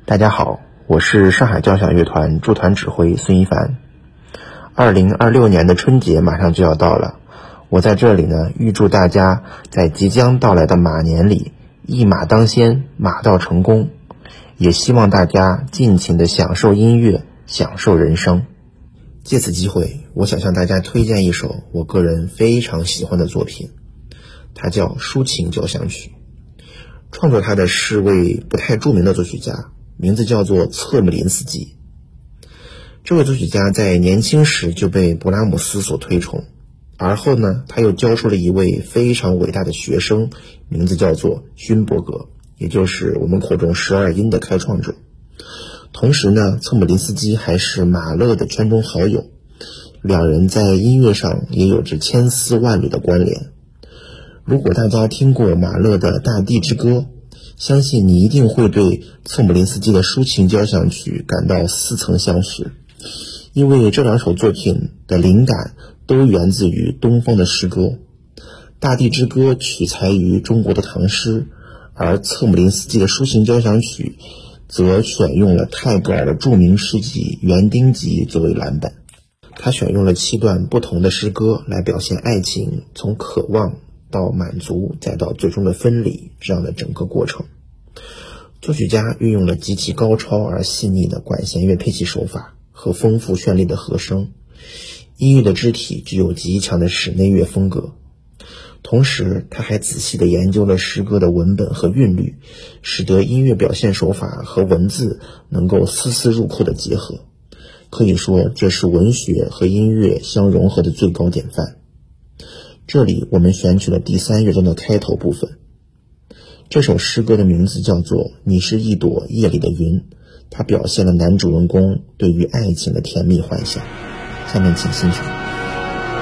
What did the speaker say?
大家好，我是上海交响乐团驻团指挥孙一凡。2026年的春节马上就要到了，我在这里呢，预祝大家在即将到来的马年里一马当先，马到成功。也希望大家尽情的享受音乐，享受人生。借此机会，我想向大家推荐一首我个人非常喜欢的作品，它叫《抒情交响曲》。创作它的是位不太著名的作曲家，名字叫做策姆林斯基。这位作曲家在年轻时就被勃拉姆斯所推崇，而后呢，他又教出了一位非常伟大的学生，名字叫做勋伯格，也就是我们口中12音的开创者。同时呢，策姆林斯基还是马勒的圈中好友，两人在音乐上也有着千丝万缕的关联。如果大家听过马勒的《大地之歌》，相信你一定会对策姆林斯基的抒情交响曲感到似曾相识，因为这两首作品的灵感都源自于东方的诗歌。《大地之歌》取材于中国的唐诗，而策姆林斯基的抒情交响曲则选用了泰戈尔的著名诗集《园丁集》作为蓝本。他选用了7段不同的诗歌来表现爱情从渴望到满足再到最终的分离这样的整个过程。作曲家运用了极其高超而细腻的管弦乐配器手法和丰富绚丽的和声，音乐的肢体具有极强的室内乐风格。同时他还仔细地研究了诗歌的文本和韵律，使得音乐表现手法和文字能够丝丝入扣的结合，可以说这是文学和音乐相融合的最高典范。这里我们选取了第3乐章的开头部分。这首诗歌的名字叫做《你是一朵夜里的云》，它表现了男主人公对于爱情的甜蜜幻想。下面请欣赏。